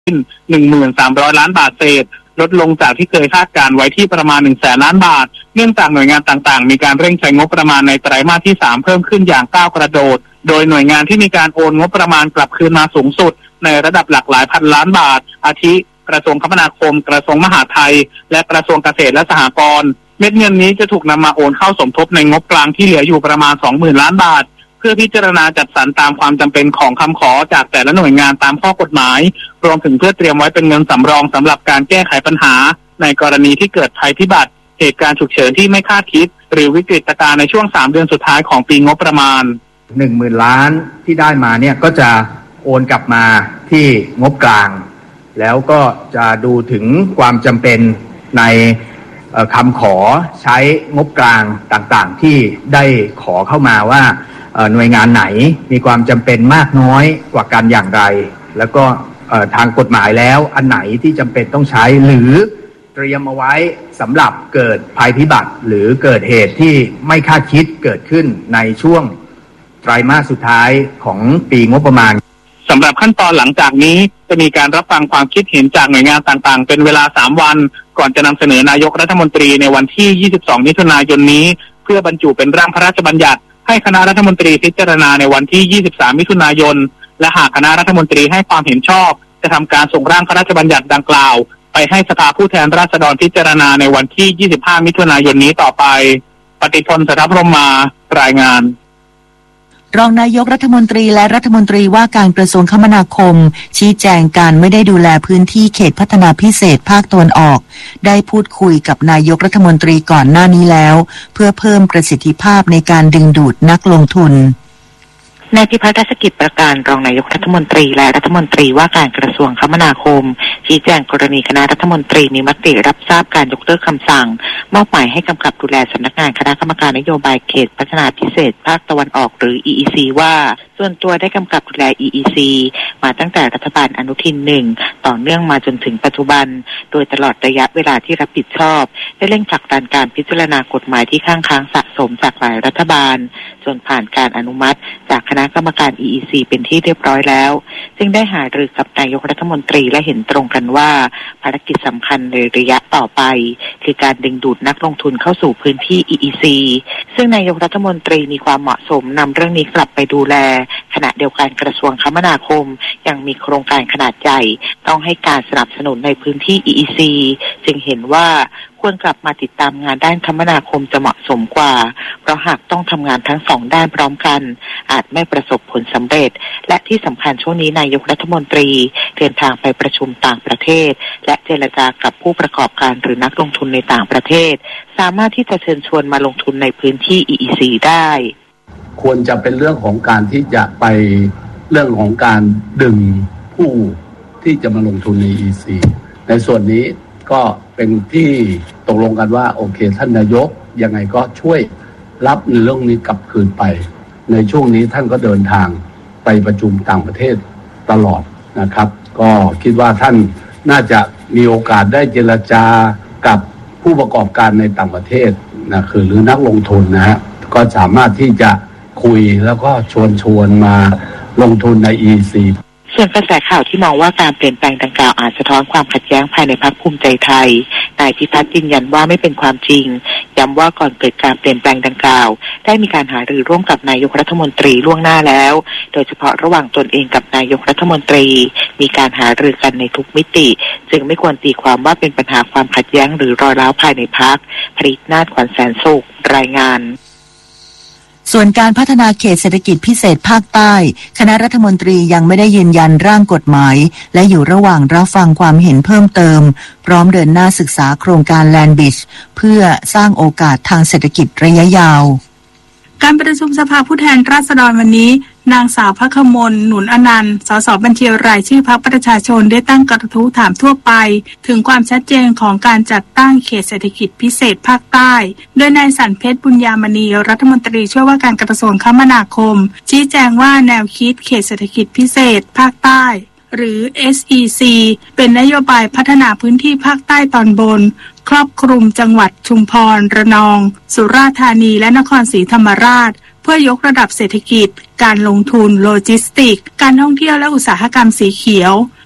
1,300 ล้านบาทเศษลดลงจากที่เคยคาดการไว้ที่ประมาณ 100,000 ล้านบาทเนื่องจากหน่วยงานต่างๆมีการเร่งใช้งบประมาณในไตรมาสที่3เพิ่มขึ้นอย่างก้าวกระโดดโดยหน่วยงานที่มีการโอนงบประมาณกลับคืนมาสูงสุดในระดับหลักหลายพันล้านบาทอาทิกระทรวงคมนาคมกระทรวงมหาดไทยและกระทรวงเกษตรและสหกรณ์เม็ดเงินนี้จะถูกนำมาโอนเข้าสมทบในงบกลางที่เหลืออยู่ประมาณ 20,000 ล้านบาทเพื่อพิจารณาจัดสรรตามความจำเป็นของคำขอจากแต่ละหน่วยงานตามข้อกฎหมายรวมถึงเพื่อเตรียมไว้เป็นเงินสำรองสำหรับการแก้ไขปัญหาในกรณีที่เกิดภัยพิบัติเหตุการณ์ฉุกเฉินที่ไม่คาดคิดหรือวิกฤตการณ์ในช่วง3เดือนสุดท้ายของปีงบประมาณ 10,000 ล้านที่ได้มาเนี่ยก็จะโอนกลับมาที่งบกลางแล้วก็จะดูถึงความจำเป็นในคำขอใช้งบกลางต่างๆที่ได้ขอเข้ามาว่าหน่วยงานไหนมีความจำเป็นมากน้อยกว่ากันอย่างไรแล้วก็ทางกฎหมายแล้วอันไหนที่จำเป็นต้องใช้หรือเตรียมเอาไว้สำหรับเกิดภัยพิบัติหรือเกิดเหตุที่ไม่คาดคิดเกิดขึ้นในช่วงไตรมาสสุดท้ายของปีงบประมาณสำหรับขั้นตอนหลังจากนี้จะมีการรับฟังความคิดเห็นจากหน่วยงานต่างๆเป็นเวลา3วันก่อนจะนำเสนอนายกรัฐมนตรีในวันที่22มิถุนายนนี้เพื่อบรรจุเป็นร่างพระราชบัญญัติให้คณะรัฐมนตรีพิจารณาในวันที่23มิถุนายนและหากคณะรัฐมนตรีให้ความเห็นชอบจะทำการส่งร่างพระราชบัญญัติดังกล่าวไปให้สภาผู้แทนราษฎรพิจารณาในวันที่25มิถุนายนนี้ต่อไปปฏิพล สัทธพรหมมารายงานรองนายกรัฐมนตรีและรัฐมนตรีว่าการกระทรวงคมนาคมชี้แจงการไม่ได้ดูแลพื้นที่เขตพัฒนาพิเศษภาคตะวันออกได้พูดคุยกับนายกรัฐมนตรีก่อนหน้านี้แล้วเพื่อเพิ่มประสิทธิภาพในการดึงดูดนักลงทุนนายพิพัฒน์ รัชกิจประการรองนายกรัฐมนตรีและรัฐมนตรีว่าการกระทรวงคมนาคมชี้แจงกรณีคณะรัฐมนตรีมีมติรับทราบการยกเลิกคำสั่งมอบหมายให้กำกับดูแลสำนักงานคณะกรรมการนโยบายเขตพัฒนาพิเศษภาคตะวันออกหรือ EEC ว่าส่วนตัวได้กำกับดูแล EEC มาตั้งแต่รัฐบาลอนุทิน1ต่อเนื่องมาจนถึงปัจจุบันโดยตลอดระยะเวลาที่รับผิดชอบได้เร่งผลักดันการพิจารณากฎหมายที่ค้างสะสมจากหลายรัฐบาลจนผ่านการอนุมัติจากคณะกรรมการ EEC เป็นที่เรียบร้อยแล้วจึงได้หารือกับนายกรัฐมนตรีและเห็นตรงกันว่าภารกิจสำคัญในระยะต่อไปคือการดึงดูดนักลงทุนเข้าสู่พื้นที่ EEC ซึ่งนายกรัฐมนตรีมีความเหมาะสมนำเรื่องนี้กลับไปดูแลขณะเดียวกันกระทรวงคมนาคมยังมีโครงการขนาดใหญ่ต้องให้การสนับสนุนในพื้นที่ EEC จึงเห็นว่าควรกลับมาติดตามงานด้านคมนาคมจะเหมาะสมกว่าเพราะหากต้องทำงานทั้ง2ด้านพร้อมกันอาจไม่ประสบผลสำเร็จและที่สำคัญช่วงนี้นายกรัฐมนตรีเดินทางไปประชุมต่างประเทศและเจรจากับผู้ประกอบการหรือนักลงทุนในต่างประเทศสามารถที่จะเชิญชวนมาลงทุนในพื้นที่ EEC ได้ควรจะเป็นเรื่องของการที่จะไปเรื่องของการดึงผู้ที่จะมาลงทุนใน EEC ในส่วนนี้ก็เป็นที่ตกลงกันว่าโอเคท่านนายกยังไงก็ช่วยรับในเรื่องนี้กลับคืนไปในช่วงนี้ท่านก็เดินทางไปประชุมต่างประเทศตลอดนะครับก็คิดว่าท่านน่าจะมีโอกาสได้เจรจากับผู้ประกอบการในต่างประเทศนะคือหรือนักลงทุนนะฮะก็สามารถที่จะคุยแล้วก็ชวนมาลงทุนใน EEC ส่วนกระแสข่าวที่มองว่าการเปลี่ยนแปลงดังกล่าวอาจสะท้อนความขัดแย้งภายในพรรคภูมิใจไทยนายพิพัฒน์ยืนยันว่าไม่เป็นความจริงย้ำว่าก่อนเกิดการเปลี่ยนแปลงดังกล่าวได้มีการหารือร่วมกับนายกรัฐมนตรีล่วงหน้าแล้วโดยเฉพาะระหว่างตนเองกับนายกรัฐมนตรีมีการหารือกันในทุกมิติจึงไม่ควรตีความว่าเป็นปัญหาความขัดแย้งหรือรอยร้าวภายในพรรคผลิตนาถ ขวัญแสนสุขรายงานส่วนการพัฒนาเขตเศรษฐกิจพิเศษภาคใต้คณะรัฐมนตรียังไม่ได้ยืนยันร่างกฎหมายและอยู่ระหว่างรับฟังความเห็นเพิ่มเติมพร้อมเดินหน้าศึกษาโครงการแลนด์บริดจ์เพื่อสร้างโอกาสทางเศรษฐกิจระยะยาวการประชุมสภาผู้แทนราษฎรวันนี้นางสาวพระขมลหนุนอนันต์สสบัญชีรายชื่อพรรคประชาชนได้ตั้งกระทู้ถามทั่วไปถึงความชัดเจนของการจัดตั้งเขตเศรษฐกิจพิเศษภาคใต้โดยนายสันเพชรบุญญามณีรัฐมนตรีช่วยว่าการกระทรวงคมนาคมชี้แจงว่าแนวคิดเขตเศรษฐกิจพิเศษภาคใต้หรือ SEC เป็นนโยบายพัฒนาพื้นที่ภาคใต้ตอนบนครอบคลุมจังหวัดชุมพรระนองสุราษฎร์ธานีและนครศรีธรรมราชเพื่อยกระดับเศรษฐกิจการลงทุนโลจิสติกส์การท่องเที่ยวและอุตสาหกรรมสีเขียว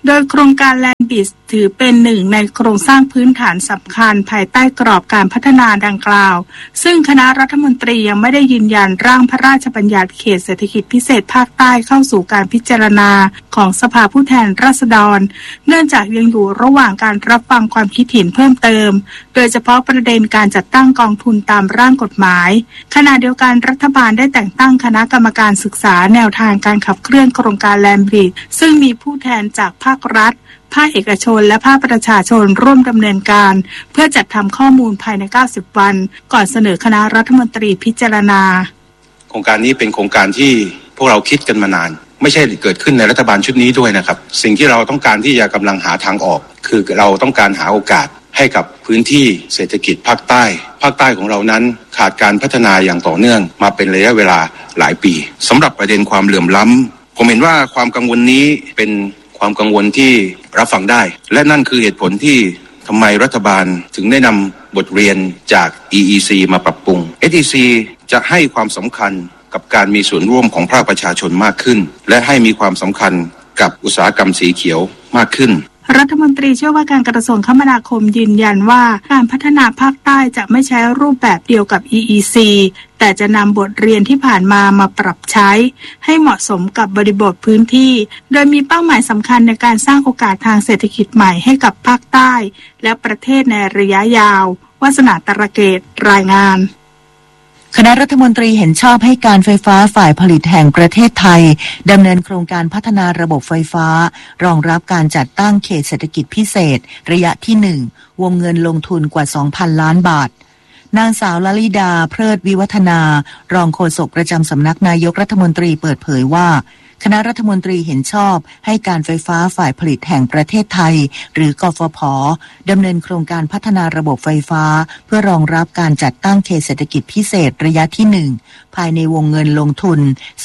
โดยโครงการ Land Bridge ถือเป็นหนึ่งในโครงสร้างพื้นฐานสำคัญภายใต้กรอบการพัฒนาดังกล่าวซึ่งคณะรัฐมนตรียังไม่ได้ยืนยันร่างพระราชบัญญัติเขตเศรษฐกิจพิเศษภาคใต้เข้าสู่การพิจารณาของสภาผู้แทนราษฎรเนื่องจากยังอยู่ระหว่างการรับฟังความคิดเห็นเพิ่มเติมโดยเฉพาะประเด็นการจัดตั้งกองทุนตามร่างกฎหมายขณะเดียวกันรัฐบาลได้แต่งตั้งคณะกรรมการศึกษาแนวทางการขับเคลื่อนโครงการ Land Bridge ซึ่งมีผู้แทนจากภาครัฐภาคเอกชนและภาคประชาชนร่วมดำเนินการเพื่อจัดทำข้อมูลภายใน90วันก่อนเสนอคณะรัฐมนตรีพิจารณาโครงการนี้เป็นโครงการที่พวกเราคิดกันมานานไม่ใช่เกิดขึ้นในรัฐบาลชุดนี้ด้วยนะครับสิ่งที่เราต้องการที่จะกำลังหาทางออกคือเราต้องการหาโอกาสให้กับพื้นที่เศรษฐกิจภาคใต้ของเรานั้นขาดการพัฒนาอย่างต่อเนื่องมาเป็นระยะเวลาหลายปีสำหรับประเด็นความเหลื่อมล้ำผมเห็นว่าความกังวลนี้เป็นความกังวลที่รับฟังได้และนั่นคือเหตุผลที่ทำไมรัฐบาลถึงได้นำบทเรียนจาก EEC มาปรับปรุง SEC จะให้ความสำคัญกับการมีส่วนร่วมของภาคประชาชนมากขึ้นและให้มีความสำคัญกับอุตสาหกรรมสีเขียวมากขึ้นรัฐมนตรีช่วยว่าการกระทรวงคมนาคมยืนยันว่าการพัฒนาภาคใต้จะไม่ใช้รูปแบบเดียวกับ EEC แต่จะนำบทเรียนที่ผ่านมาปรับใช้ให้เหมาะสมกับบริบทพื้นที่โดยมีเป้าหมายสำคัญในการสร้างโอกาสทางเศรษฐกิจใหม่ให้กับภาคใต้และประเทศในระยะยาววาสนาตระเกตรายงานคณะรัฐมนตรีเห็นชอบให้การไฟฟ้าฝ่ายผลิตแห่งประเทศไทยดำเนินโครงการพัฒนาระบบไฟฟ้ารองรับการจัดตั้งเขตเศรษฐกิจพิเศษระยะที่1วงเงินลงทุนกว่า 2,000 ล้านบาทนางสาวลลิดาเพลิดวิวัฒนารองโฆษกประจำสำนักนายกรัฐมนตรีเปิดเผยว่าคณะรัฐมนตรีเห็นชอบให้การไฟฟ้าฝ่ายผลิตแห่งประเทศไทยหรือกฟผ.ดำเนินโครงการพัฒนาระบบไฟฟ้าเพื่อรองรับการจัดตั้งเขตเศรษฐกิจพิเศษระยะที่1ภายในวงเงินลงทุน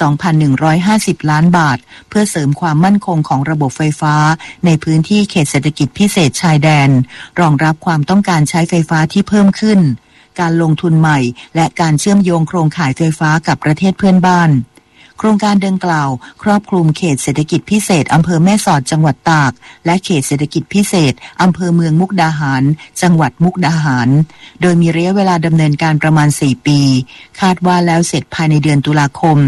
2,150 ล้านบาทเพื่อเสริมความมั่นคงของระบบไฟฟ้าในพื้นที่เขตเศรษฐกิจพิเศษชายแดนรองรับความต้องการใช้ไฟฟ้าที่เพิ่มขึ้นการลงทุนใหม่และการเชื่อมโยงโครงข่ายไฟฟ้ากับประเทศเพื่อนบ้านโครงการดังกล่าวครอบคลุมเขตเศรษฐกิจพิเศษอำเภอแม่สอดจังหวัดตากและเขตเศรษฐกิจพิเศษอำเภอเมืองมุกดาหารจังหวัดมุกดาหารโดยมีระยะเวลาดำเนินการประมาณ4ปีคาดว่าแล้วเสร็จภายในเดือนตุลาคม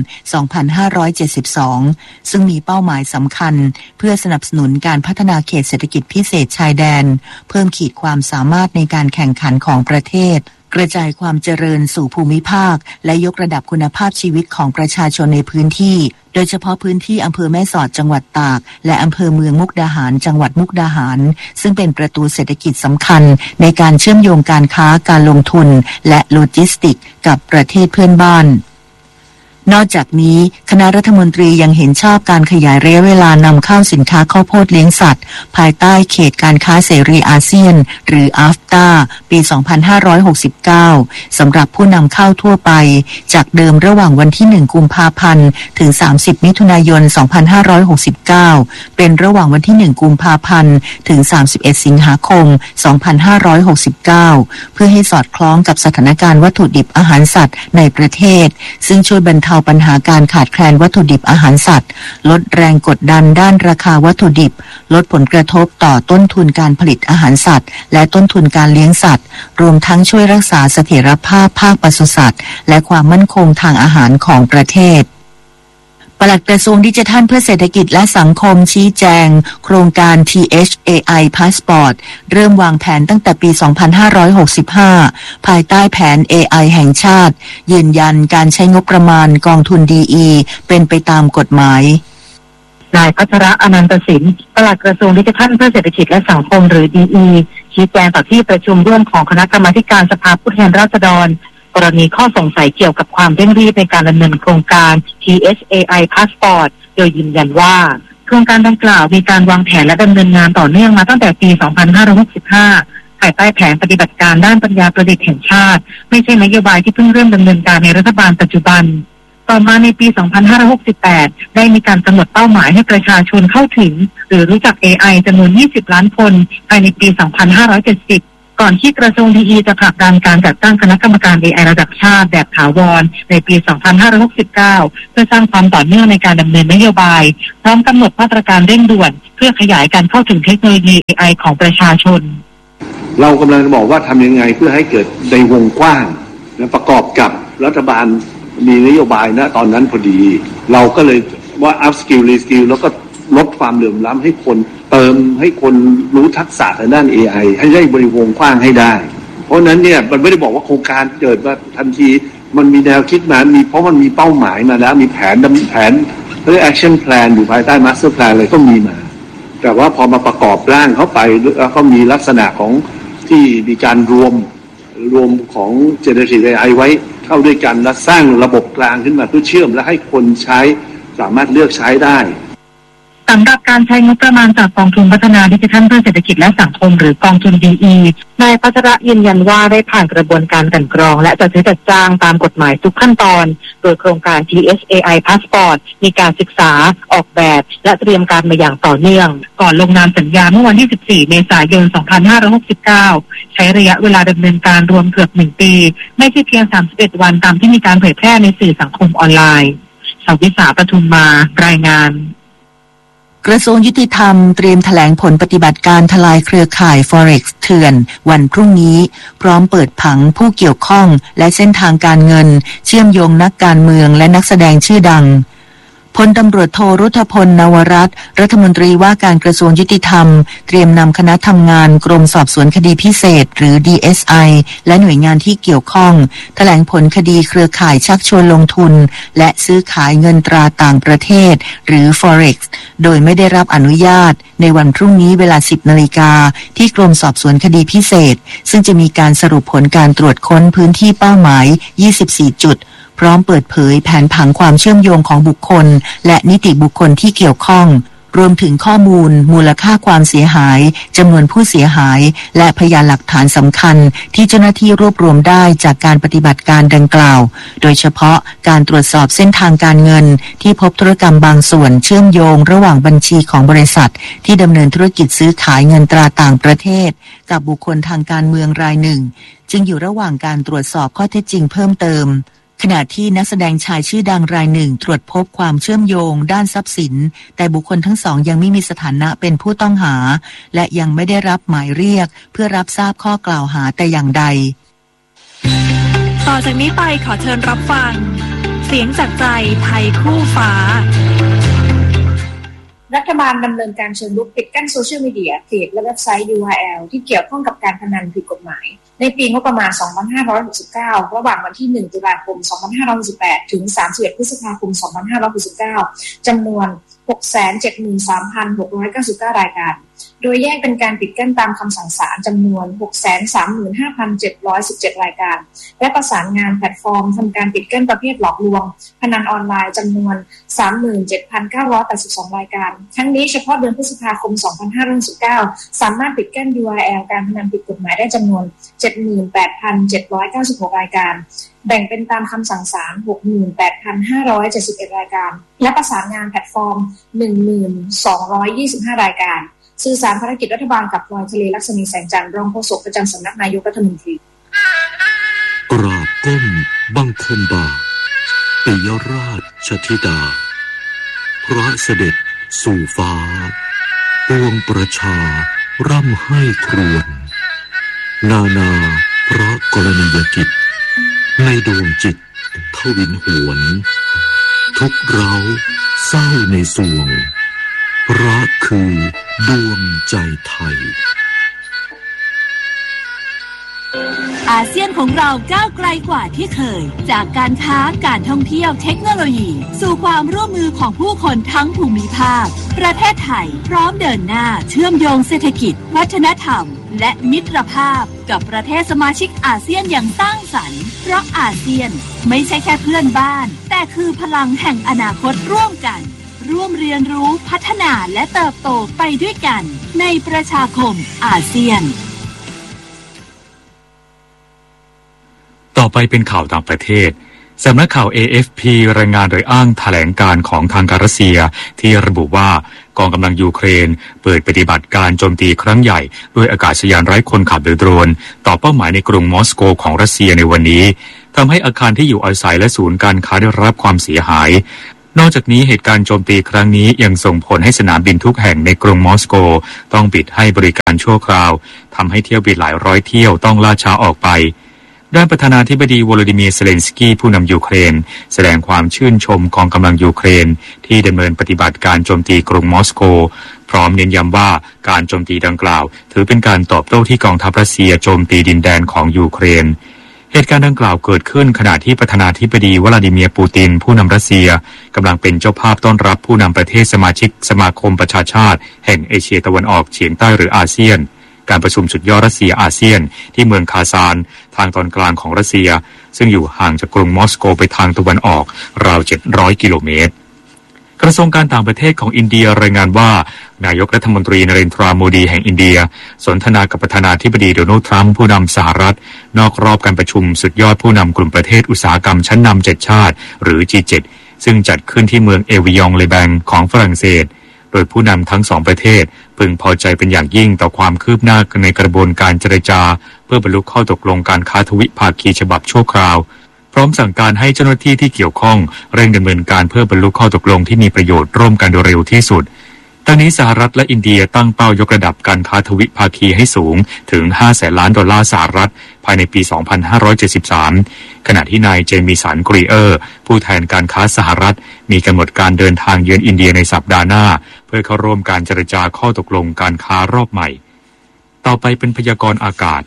2572 ซึ่งมีเป้าหมายสำคัญเพื่อสนับสนุนการพัฒนาเขตเศรษฐกิจพิเศษชายแดนเพิ่มขีดความสามารถในการแข่งขันของประเทศกระจายความเจริญสู่ภูมิภาคและยกระดับคุณภาพชีวิตของประชาชนในพื้นที่โดยเฉพาะพื้นที่อำเภอแม่สอดจังหวัดตากและอำเภอเมืองมุกดาหารจังหวัดมุกดาหารซึ่งเป็นประตูเศรษฐกิจสำคัญในการเชื่อมโยงการค้าการลงทุนและโลจิสติกส์กับประเทศเพื่อนบ้านนอกจากนี้คณะรัฐมนตรียังเห็นชอบการขยายระยะเวลานำเข้าสินค้าข้าวโพดเลี้ยงสัตว์ภายใต้เขตการค้าเสรีอาเซียนหรือ AFTA ปี 2569 สำหรับผู้นำเข้าทั่วไปจากเดิมระหว่างวันที่1กุมภาพันธ์ถึง30มิถุนายน 2569 เป็นระหว่างวันที่1กุมภาพันธ์ถึง31สิงหาคม 2569 เพื่อให้สอดคล้องกับสถานการณ์วัตถุดิบอาหารสัตว์ในประเทศซึ่งช่วยบรรเทาปัญหาการขาดแคลนวัตถุดิบอาหารสัตว์ลดแรงกดดันด้านราคาวัตถุดิบลดผลกระทบต่อต้นทุนการผลิตอาหารสัตว์และต้นทุนการเลี้ยงสัตว์รวมทั้งช่วยรักษาเสถียรภาพภาคปศุสัตว์และความมั่นคงทางอาหารของประเทศปลัดกระทรวงดิจิทัลเพื่อเศรษฐกิจและสังคมชี้แจงโครงการ THAI Passport เริ่มวางแผนตั้งแต่ปี 2565 ภายใต้แผน AI แห่งชาติยืนยันการใช้งบประมาณกองทุน DE เป็นไปตามกฎหมายนายพัชระอนันตสินปลัดกระทรวงดิจิทัลเพื่อเศรษฐกิจและสังคมหรือ DE ชี้แจงต่อที่ประชุมร่วมของคณะกรรมาการสภาผู้แทนราษฎรกรณีข้อสงสัยเกี่ยวกับความเร่งรีบในการดำเนินโครงการ THAI Passport โดยยืนยันว่าโครงการดังกล่าวมีการวางแผนและดำเนินงานต่อเนื่องมาตั้งแต่ปี 2565 ภายใต้แผนปฏิบัติการด้านปัญญาประดิษฐ์แห่งชาติไม่ใช่นโยบายที่เพิ่งเริ่มดำเนินการในรัฐบาลปัจจุบันต่อมาในปี 2568 ได้มีการกำหนดเป้าหมายให้ประชาชนเข้าถึงหรือรู้จัก AI จำนวน 20 ล้านคนภายในปี 2570 ก่อนที่กระทรวงดีจะผลักดันการจัดตั้งคณะกรรมการ AI ระดับชาติแบบถาวรในปี 2569 เพื่อสร้างความต่อเนื่องในการดำเนินนโยบายพร้อมกำหนดมาตรการเร่งด่วนเพื่อขยายการเข้าถึงเทคโนโลยี AI ของประชาชนเรากำลังบอกว่าทำยังไงเพื่อให้เกิดในวงกว้างและประกอบกับรัฐบาลมีนโยบายนะตอนนั้นพอดีเราก็เลยว่า up skill re skill แล้วก็ลดความเหลื่อมล้ำให้คนเติมให้คนรู้ทักษะทางด้าน AI ให้ได้บริวงกว้างให้ได้เพราะนั้นเนี่ยมันไม่ได้บอกว่าโครงการเกิดมาทันทีมันมีแนวคิดมาเพราะมันมีเป้าหมายมาแล้วมีแผนเรียก action plan อยู่ภายใต้ master plan เลยก็มีมาแต่ว่าพอมาประกอบร่างเข้าไปแล้วก็มีลักษณะของที่มีการรวมของ generative AI ไว้เข้าด้วยกันและสร้างระบบกลางขึ้นมาเพื่อเชื่อมและให้คนใช้สามารถเลือกใช้ได้สำหรับการใช้งบประมาณจากกองทุนพัฒนาดิจิทัลเพื่อเศรษฐกิจและสังคมหรือกองทุน DE นายพัชระยืนยันว่าได้ผ่านกระบวนการกลั่นกรองและจัดซื้อจัดจ้างตามกฎหมายทุกขั้นตอนโดยโครงการ TSAI Passport มีการศึกษาออกแบบและเตรียมการมาอย่างต่อเนื่องก่อนลงนามสัญญาเมื่อวันที่14 เมษายน 2569 ใช้ระยะเวลาดำเนินการรวมเกือบ1 ปีไม่ใช่เพียง31 วันตามที่มีการเผยแพร่ในสื่อสังคมออนไลน์สวิษา ปทุมมารายงานกระทรวงยุติธรรมเตรียมแถลงผลปฏิบัติการทลายเครือข่าย Forex เถื่อนวันพรุ่งนี้พร้อมเปิดผังผู้เกี่ยวข้องและเส้นทางการเงินเชื่อมโยงนักการเมืองและนักแสดงชื่อดังพลตำรวจโทรุธพลนวรัตน์รัฐมนตรีว่าการกระทรวงยุติธรรมเตรียมนำคณะทำงานกรมสอบสวนคดีพิเศษหรือ DSI และหน่วยงานที่เกี่ยวข้องแถลงผลคดีเครือข่ายชักชวนลงทุนและซื้อขายเงินตราต่างประเทศหรือ Forex โดยไม่ได้รับอนุญาตในวันพรุ่งนี้เวลา 10 นาฬิกาที่กรมสอบสวนคดีพิเศษซึ่งจะมีการสรุปผลการตรวจค้นพื้นที่เป้าหมาย 24 จุดพร้อมเปิดเผยแผนผังความเชื่อมโยงของบุคคลและนิติบุคคลที่เกี่ยวข้องรวมถึงข้อมูลมูลค่าความเสียหายจำนวนผู้เสียหายและพยานหลักฐานสำคัญที่เจ้าหน้าที่รวบรวมได้จากการปฏิบัติการดังกล่าวโดยเฉพาะการตรวจสอบเส้นทางการเงินที่พบธุรกรรมบางส่วนเชื่อมโยงระหว่างบัญชีของบริษัทที่ดำเนินธุรกิจซื้อขายเงินตราต่างประเทศกับบุคคลทางการเมืองรายหนึ่งจึงอยู่ระหว่างการตรวจสอบข้อเท็จจริงเพิ่มเติมขณะที่นักแสดงชายชื่อดังรายหนึ่งตรวจพบความเชื่อมโยงด้านทรัพย์สินแต่บุคคลทั้งสองยังไม่มีสถานะเป็นผู้ต้องหาและยังไม่ได้รับหมายเรียกเพื่อรับทราบข้อกล่าวหาแต่อย่างใดต่อจากนี้ไปขอเชิญรับฟังเสียงจากใจไทยคู่ฟ้ารัฐบาลดำเนินการเชิงรุกปิดกั้นโซเชียลมีเดียเพจและเว็บไซต์ URL ที่เกี่ยวข้องกับการพนันผิดกฎหมายในปีงบประมาณ 2569 ระหว่างวันที่ 1 ตุลาคม 2568 ถึง 31 พฤษภาคม 2569 จำนวน 673,699 รายการโดยแยกเป็นการปิดกั้นตามคำสั่งศาลจำนวน 635,717 รายการและประสานงานแพลตฟอร์มทำการปิดกั้นประเภทหลอกลวงพนันออนไลน์จำนวน 37,982 รายการทั้งนี้เฉพาะเดือนพฤษภาคม 2569 สามารถปิดกั้น URL การพนันผิดกฎหมายได้จำนวน 78,796 รายการแบ่งเป็นตามคำสั่งศาล 68,571 รายการและประสานงานแพลตฟอร์ม 1,225 รายการสื่อสารภารกิจรัฐบาลกับพลอยทะเลลักษณีแสงจันทร์รองโฆษกประจำสำนักนายกรัฐมนตรีกราบก้มบังคมบาทปิยราชธิดาพระเสด็จสู่ฟ้าปวงประชาร่ำให้ครวญนาพระกรณียกิจในดวงจิตทวินหวนทุกเร้าเศร้าในสวงพระคือดวงใจไทยอาเซียนของเราก้าวไกลกว่าที่เคยจากการค้าการท่องเที่ยวเทคโนโลยีสู่ความร่วมมือของผู้คนทั้งภูมิภาคประเทศไทยพร้อมเดินหน้าเชื่อมโยงเศรษฐกิจวัฒนธรรมและมิตรภาพกับประเทศสมาชิกอาเซียนอย่างสร้างสรรค์เพราะอาเซียนไม่ใช่แค่เพื่อนบ้านแต่คือพลังแห่งอนาคตร่วมกันร่วมเรียนรู้พัฒนาและเติบโตไปด้วยกันในประชาคมอาเซียนต่อไปเป็นข่าวต่างประเทศสำนักข่าว AFP รายงานโดยอ้างแถลงการของทางการรัสเซียที่ระบุว่ากองกำลังยูเครนเปิดปฏิบัติการโจมตีครั้งใหญ่ด้วยอากาศยานไร้คนขับหรือโดรนต่อเป้าหมายในกรุงมอสโกของรัสเซียในวันนี้ทำให้อาคารที่อยู่อาศัยและศูนย์การค้าได้รับความเสียหายนอกจากนี้เหตุการณ์โจมตีครั้งนี้ยังส่งผลให้สนามบินทุกแห่งในกรุงมอสโกต้องปิดให้บริการชั่วคราวทำให้เที่ยวบินหลายร้อยเที่ยวต้องล่าช้าออกไปด้านประธานาธิบดีโวโลดิเมียร์ เซเลนสกี้ผู้นำยูเครนแสดงความชื่นชมกองกำลังยูเครนที่ดำเนินปฏิบัติการโจมตีกรุงมอสโกพร้อมเน้นย้ำว่าการโจมตีดังกล่าวถือเป็นการตอบโต้ที่กองทัพรัสเซียโจมตีดินแดนของยูเครนเหตุการณ์ดังกล่าวเกิดขึ้นขณะที่ประธานาธิบดีวลาดิเมียร์ปูตินผู้นำรัสเซียกำลังเป็นเจ้าภาพต้อนรับผู้นำประเทศสมาชิกสมาคมประชาชาติแห่งเอเชียตะวันออกเฉียงใต้หรืออาเซียนการประชุมสุดยอดรัสเซียอาเซียนที่เมืองคาซานทางตอนกลางของรัสเซียซึ่งอยู่ห่างจากกรุงมอสโกไปทางตะวันออกราว700 กิโลเมตรกระทรวงการต่างประเทศของอินเดียรายงานว่านายกรัฐมนตรีนเรนทราโมดีแห่งอินเดียสนทนากับประธานาธิบดีโดนัลด์ทรัมป์ผู้นำสหรัฐนอกรอบการประชุมสุดยอดผู้นำกลุ่มประเทศอุตสาหกรรมชั้นนำ7ชาติหรือ G7 ซึ่งจัดขึ้นที่เมืองเอวิยองเลแบงของฝรั่งเศสโดยผู้นำทั้งสองประเทศพึงพอใจเป็นอย่างยิ่งต่อความคืบหน้าในกระบวนการเจรจาเพื่อบรรลุข้อตกลงการค้าทวิภาคีฉบับชั่วคราวพร้อมสั่งการให้เจ้าหน้าที่ที่เกี่ยวข้องเร่งดำเนินการเพื่อบรรลุข้อตกลงที่มีประโยชน์ร่วมกันโดยเร็วที่สุดทั้งนี้สหรัฐและอินเดียตั้งเป้ายกระดับการค้าทวิภาคีให้สูงถึง$500 ล้านสหรัฐภายในปี 2573 ขณะที่นายเจมี่สัน กรีเออร์ผู้แทนการค้าสหรัฐมีกำหนดการเดินทางเยือนอินเดียในสัปดาห์หน้าเพื่อเข้าร่วมการเจรจาข้อตกลงการค้ารอบใหม่ต่อไปเป็นพยากรณ์อากาศ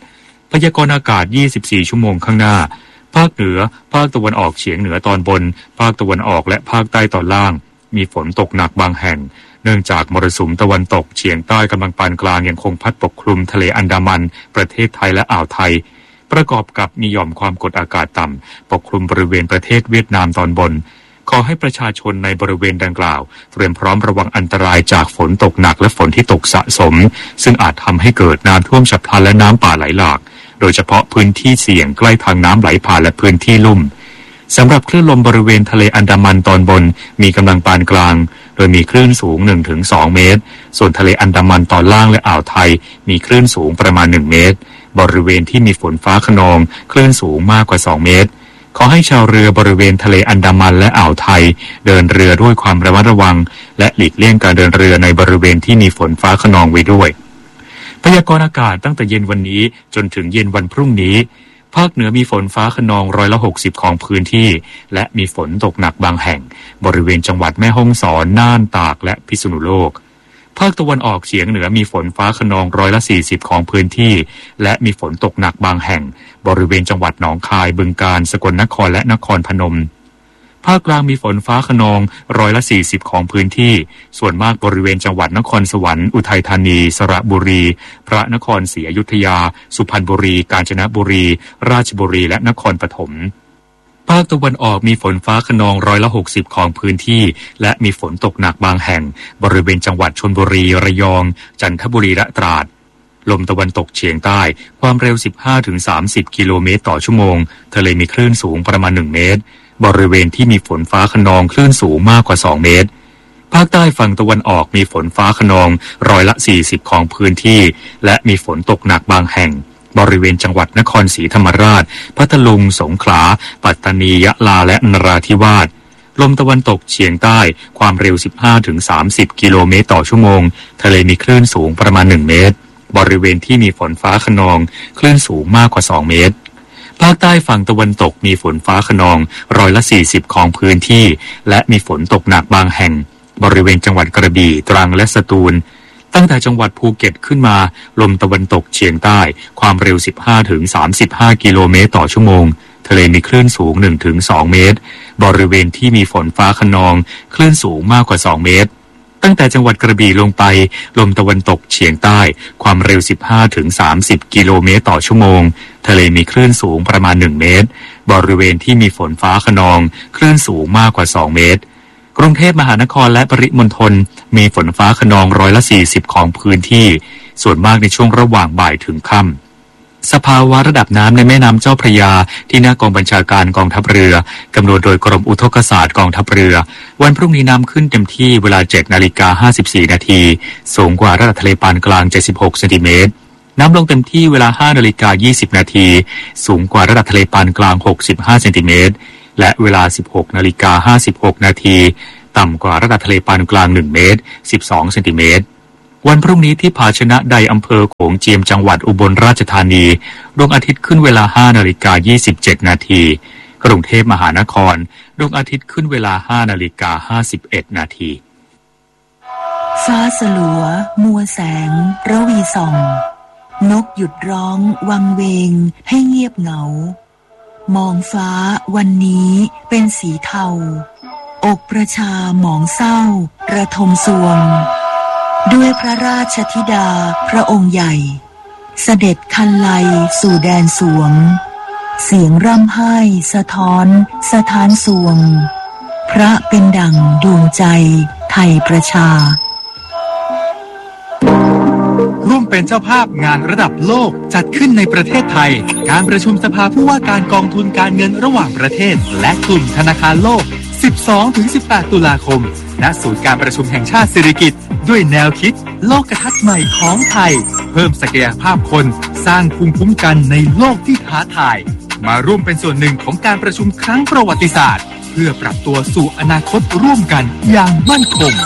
24 ชั่วโมงข้างหน้าภาคเหนือภาคตะวันออกเฉียงเหนือตอนบนภาคตะวันออกและภาคใต้ตอนล่างมีฝนตกหนักบางแห่งเนื่องจากมรสุมตะวันตกเฉียงใต้กำลังปานกลางยังคงพัดปกคลุมทะเลอันดามันประเทศไทยและอ่าวไทยประกอบกับมีหย่อมความกดอากาศต่ำปกคลุมบริเวณประเทศเวียดนามตอนบนขอให้ประชาชนในบริเวณดังกล่าวเตรียมพร้อมระวังอันตรายจากฝนตกหนักและฝนที่ตกสะสมซึ่งอาจทำให้เกิดน้ำท่วมฉับพลันและน้ำป่าไหลหลากโดยเฉพาะพื้นที่เสี่ยงใกล้ทางน้ำไหลผ่านและพื้นที่ลุ่มสำหรับคลื่นลมบริเวณทะเลอันดามันตอนบนมีกำลังปานกลางโดยมีคลื่นสูง 1-2 เมตรส่วนทะเลอันดามันตอนล่างและอ่าวไทยมีคลื่นสูงประมาณ1 เมตรบริเวณที่มีฝนฟ้าคะนองคลื่นสูงมากกว่า2 เมตรขอให้ชาวเรือบริเวณทะเลอันดามันและอ่าวไทยเดินเรือด้วยความระมัดระวังและหลีกเลี่ยงการเดินเรือในบริเวณที่มีฝนฟ้าคะนองไว้ด้วยพยากรณ์อากาศตั้งแต่เย็นวันนี้จนถึงเย็นวันพรุ่งนี้ภาคเหนือมีฝนฟ้าคะนอง60%ของพื้นที่และมีฝนตกหนักบางแห่งบริเวณจังหวัดแม่ฮ่องสอนน่านตากและพิษณุโลกภาคตะวันออกเฉียงเหนือมีฝนฟ้าคะนอง40%ของพื้นที่และมีฝนตกหนักบางแห่งบริเวณจังหวัดหนองคายบึงกาฬสกลนครและนครพนมภาคกลางมีฝนฟ้าคะนอง40%ของพื้นที่ส่วนมากบริเวณจังหวัดนครสวรรค์อุทัยธานีสระบุรีพระนครศรีอยุธยาสุพรรณบุรีกาญจนบุรีราชบุรีและนครปฐมภาคตะวันออกมีฝนฟ้าคะนอง60%ของพื้นที่และมีฝนตกหนักบางแห่งบริเวณจังหวัดชลบุรีระยองจันทบุรีและตราดลมตะวันตกเฉียงใต้ความเร็ว 15-30 กิโลเมตรต่อชั่วโมงทะเลมีคลื่นสูงประมาณ1 เมตรบริเวณที่มีฝนฟ้าคะนองคลื่นสูงมากกว่า2 เมตรภาคใต้ฝั่งตะวันออกมีฝนฟ้าคะนอง40%ของพื้นที่และมีฝนตกหนักบางแห่งบริเวณจังหวัดนครศรีธรรมราชพัทลุงสงขลาปัตตานียะลาและนราธิวาสลมตะวันตกเฉียงใต้ความเร็ว 15-30 กิโลเมตรต่อชั่วโมงทะเลมีคลื่นสูงประมาณ1 เมตรบริเวณที่มีฝนฟ้าคะนองคลื่นสูงมากกว่า2 เมตรภาคใต้ฝั่งตะวันตกมีฝนฟ้าคะนอง40%ของพื้นที่และมีฝนตกหนักบางแห่งบริเวณจังหวัดกระบี่ตรังและสตูลตั้งแต่จังหวัดภูเก็ตขึ้นมาลมตะวันตกเฉียงใต้ความเร็ว 15-35 กิโลเมตรต่อชั่วโมงทะเลมีคลื่นสูง 1-2 เมตรบริเวณที่มีฝนฟ้าคะนองคลื่นสูงมากกว่า2 เมตรตั้งแต่จังหวัดกระบี่ลงไปลมตะวันตกเฉียงใต้ความเร็ว 15-30 กิโลเมตรต่อชั่วโมงทะเลมีคลื่นสูงประมาณ1 เมตรบริเวณที่มีฝนฟ้าคะนองคลื่นสูงมากกว่า2 เมตรกรุงเทพมหานครและปริมณฑลมีฝนฟ้าคะนอง40%ของพื้นที่ส่วนมากในช่วงระหว่างบ่ายถึงค่ำสภาวะระดับน้ำในแม่น้ำเจ้าพระยาที่หน้ากองบัญชาการกองทัพเรือกำหนดโดยกรมอุทกศาสตร์กองทัพเรือวันพรุ่งนี้น้ำขึ้นเต็มที่เวลา 7:54 นาทีสูงกว่าระดับทะเลปานกลาง76 เซนติเมตรน้ำลงเต็มที่เวลา 5:20 นาทีสูงกว่าระดับทะเลปานกลาง65 เซนติเมตรและเวลา 16:56 นาทีต่ำกว่าระดับทะเลปานกลาง1 เมตร 12 เซนติเมตรวันพรุ่งนี้ที่ภาชนะใดอำเภอโขงเจียมจังหวัดอุบลราชธานีดวงอาทิตย์ขึ้นเวลา 5:27 นาทีกรุงเทพมหานครดวงอาทิตย์ขึ้นเวลา 5:51 นาทีฟ้าสลัวมัวแสงระวีส่องนกหยุดร้องวังเวงให้เงียบเหงามองฟ้าวันนี้เป็นสีเทาอกประชาหมองเศร้าระทมสวงด้วยพระราชธิดาพระองค์ใหญ่เสด็จคันไลสู่แดนสวงเสียงร่ำไห้สะท้อนสถานสวงพระเป็นดั่งดวงใจไทยประชาร่วมเป็นเจ้าภาพงานระดับโลกจัดขึ้นในประเทศไทยการประชุมสภาผู้ว่าการกองทุนการเงินระหว่างประเทศและกลุ่มธนาคารโลก 12-18 ตุลาคมณศูนย์การประชุมแห่งชาติสิริกิติ์ด้วยแนวคิดโลกทัศน์ใหม่ของไทยเพิ่มศักยภาพคนสร้างภูมิคุ้มกันในโลกที่ท้าทายมาร่วมเป็นส่วนหนึ่งของการประชุมครั้งประวัติศาสตร์เพื่อปรับตัวสู่อนาคตร่วมกันอย่างมั่นคง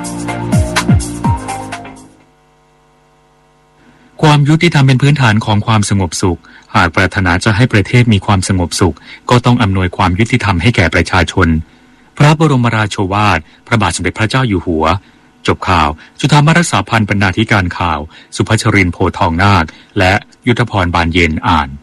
ความยุติธรรมเป็นพื้นฐานของความสงบสุขหากปรารถนาจะให้ประเทศมีความสงบสุขก็ต้องอำนวยความยุติธรรมให้แก่ประชาชนพระบรมราโชวาทพระบาทสมเด็จพระเจ้าอยู่หัวจบข่าวจุฑามารักษาพันธ์บรรณาธิการข่าวสุภัชรินทร์โพทองนาคและยุทธพรบานเย็นอ่าน